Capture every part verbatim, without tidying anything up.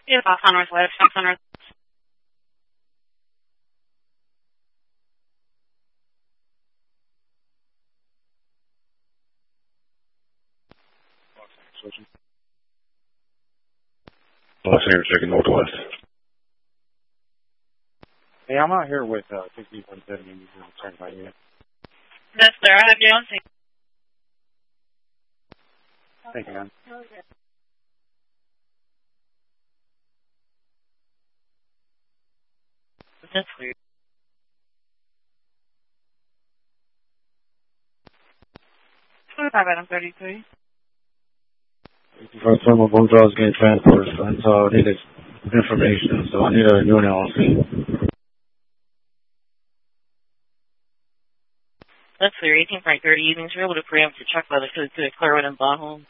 Yeah, Fox on Northwest, Fox on North. Los Angeles Chicken Northwest. Hey, I'm out here with uh, sixty-one seventy. You can check my unit. Yes, sir. I have you on scene. Thank you, man. That's weird. twenty-five item thirty-three. First thermal bone draws getting transported, and so I needed information, so I need a new analysis. That's weird. eighteen Frank thirty evenings. We're able to preempt the truck weather to the Clearwood and Bonholm.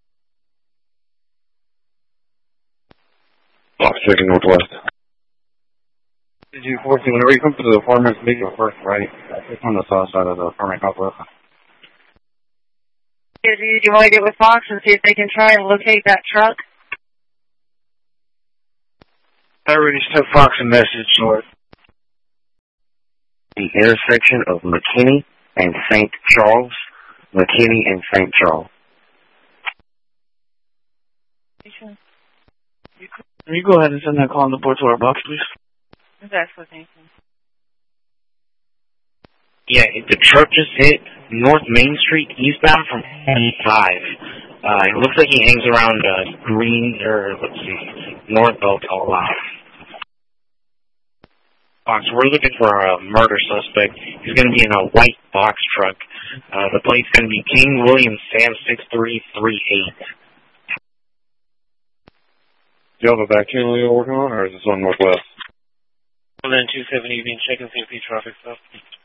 Los Chicken Northwest. Did you foresee whenever you come to the farmer's league first, right? It's on the south side of the farming complex. Do you, do you want to get with Fox and see if they can try and locate that truck? I already sent Fox a message, Lord. The intersection of McKinney and Saint Charles. McKinney and Saint Charles. Can you go ahead and send that call on the board to our box, please? That's what they think. Yeah, the truck just hit North Main Street eastbound from five. Uh, it looks like he hangs around uh, Green, or let's see, North Belleville Line. Fox, we're looking for a murder suspect. He's going to be in a white box truck. Uh, the plate's going to be King William Sam six three three eight. Do you have a back channel you're working on, or is this on Northwest? And then two seven evening, check and see if he traffic stuff.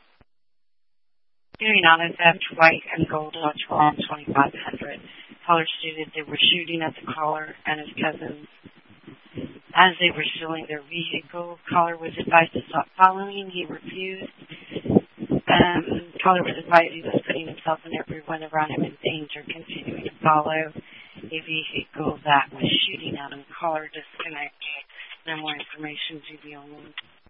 Doing on his F white and gold Dodge Ram twenty-five hundred. Caller stated they were shooting at the caller and his cousins as they were stealing their vehicle. Caller was advised to stop following. He refused. Um, caller was advised he was putting himself and everyone around him in danger, continuing to follow a vehicle that was shooting at him. Caller disconnected. No more information to be on.